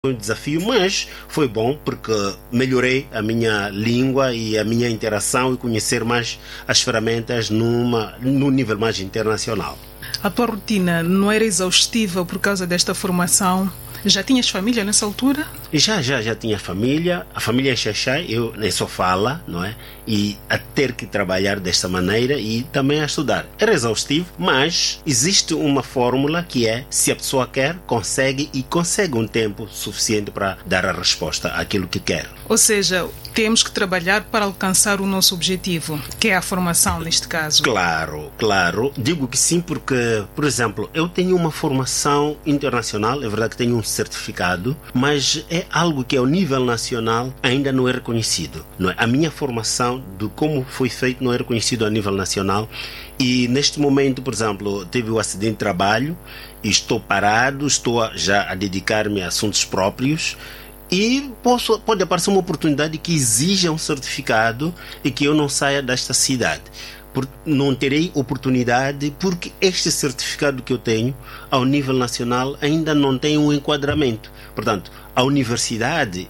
um desafio, mas foi bom porque melhorei a minha língua e a minha interação e conhecer mais as ferramentas no nível mais internacional. A tua rotina não era exaustiva por causa desta formação? Já tinhas família nessa altura? Já tinha família. A família em Xaixai, eu nem só fala, não é? E a ter que trabalhar desta maneira e também a estudar. Era exaustivo, mas existe uma fórmula que é: se a pessoa quer, consegue, e consegue um tempo suficiente para dar a resposta àquilo que quer. Ou seja, temos que trabalhar para alcançar o nosso objetivo, que é a formação neste caso. Claro. Digo que sim porque, por exemplo, eu tenho uma formação internacional, é verdade que tenho um certificado, mas é algo que ao nível nacional ainda não é reconhecido. Não é? A minha formação de como foi feito não é reconhecido a nível nacional e neste momento, por exemplo, tive um acidente de trabalho e estou parado, já a dedicar-me a assuntos próprios. E pode aparecer uma oportunidade que exija um certificado e que eu não saia desta cidade. Não terei oportunidade porque este certificado que eu tenho ao nível nacional ainda não tem um enquadramento. Portanto, a universidade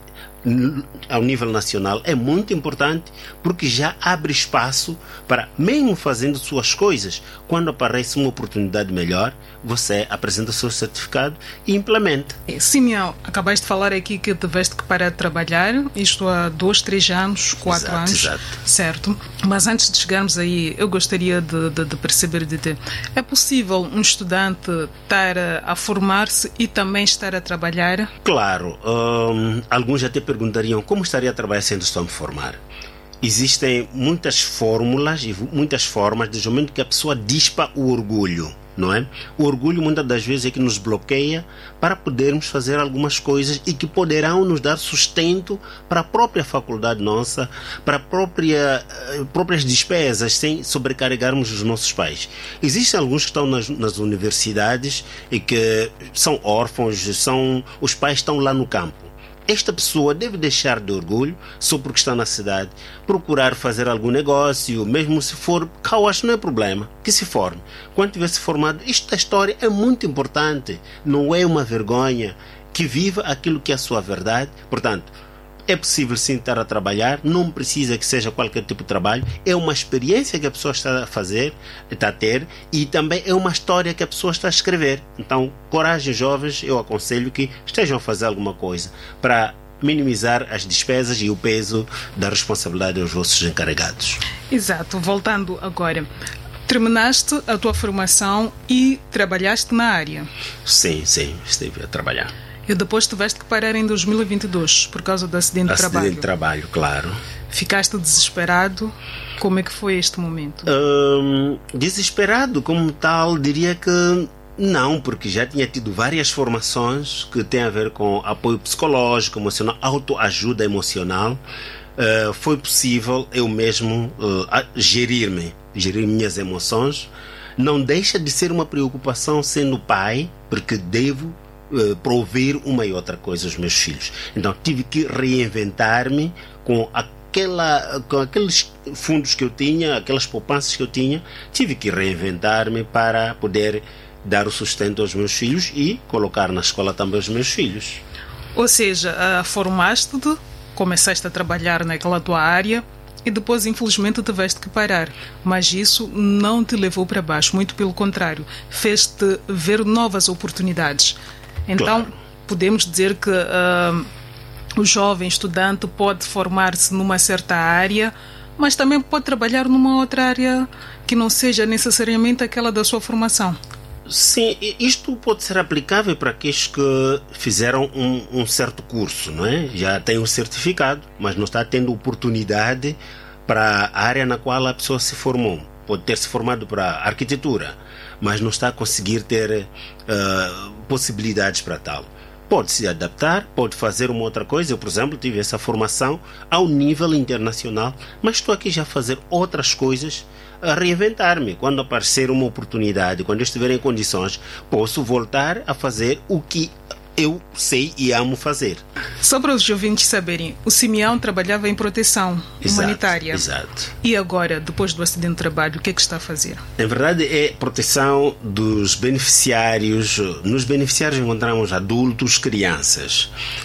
ao nível nacional é muito importante porque já abre espaço para, mesmo fazendo suas coisas, quando aparece uma oportunidade melhor, você apresenta o seu certificado e implementa. Simeão, acabaste de falar aqui que tiveste que parar de trabalhar, isto há 2, 3 anos, 4 anos, exato. Certo? Mas antes de chegarmos aí, eu gostaria de perceber de ti. É possível um estudante estar a formar-se e também estar a trabalhar? Claro. Alguns até perguntariam como estaria a trabalhar sem estou a me formar. Existem muitas fórmulas e muitas formas, desde o momento que a pessoa dispa o orgulho, não é? O orgulho muitas das vezes é que nos bloqueia para podermos fazer algumas coisas e que poderão nos dar sustento para a própria faculdade nossa, para próprias despesas, sem sobrecarregarmos os nossos pais. Existem alguns que estão nas universidades e que são órfãos, os pais estão lá no campo. Esta pessoa deve deixar de orgulho só porque está na cidade, procurar fazer algum negócio, mesmo se for, eu acho que não é problema, que se forme. Quando tiver se formado, esta história é muito importante, não é uma vergonha, que viva aquilo que é a sua verdade. Portanto, é possível sim estar a trabalhar, não precisa que seja qualquer tipo de trabalho, é uma experiência que a pessoa está a ter e também é uma história que a pessoa está a escrever. Então, coragem, jovens, eu aconselho que estejam a fazer alguma coisa para minimizar as despesas e o peso da responsabilidade aos vossos encarregados. Exato, voltando agora. Terminaste a tua formação e trabalhaste na área? Sim, estive a trabalhar. E depois tiveste que parar em 2022 por causa do acidente de trabalho. Acidente de trabalho, claro. Ficaste desesperado? Como é que foi este momento? Desesperado como tal, diria que não, porque já tinha tido várias formações que têm a ver com apoio psicológico, emocional, autoajuda emocional. Foi possível eu mesmo gerir minhas emoções. Não deixa de ser uma preocupação sendo pai, porque devo prover uma e outra coisa aos meus filhos. Então tive que reinventar-me com aqueles fundos que eu tinha, aquelas poupanças que eu tinha. Tive que reinventar-me para poder dar o sustento aos meus filhos e colocar na escola também os meus filhos. Ou seja, formaste-te, começaste a trabalhar naquela tua área e depois infelizmente tiveste que parar, mas isso não te levou para baixo, muito pelo contrário, fez-te ver novas oportunidades. Então, claro, podemos dizer que o jovem estudante pode formar-se numa certa área, mas também pode trabalhar numa outra área que não seja necessariamente aquela da sua formação. Sim, isto pode ser aplicável para aqueles que fizeram um certo curso, não é? Já tem um certificado, mas não está tendo oportunidade para a área na qual a pessoa se formou. Pode ter se formado para arquitetura, mas não está a conseguir ter possibilidades para tal. Pode se adaptar, pode fazer uma outra coisa. Eu, por exemplo, tive essa formação ao nível internacional, mas estou aqui já a fazer outras coisas, a reinventar-me. Quando aparecer uma oportunidade, quando eu estiver em condições, posso voltar a fazer o que eu sei e amo fazer. Só para os ouvintes saberem, o Simeão trabalhava em proteção humanitária. Exato. E agora, depois do acidente de trabalho, o que é que está a fazer? Na verdade, é proteção dos beneficiários. Nos beneficiários encontramos adultos, crianças.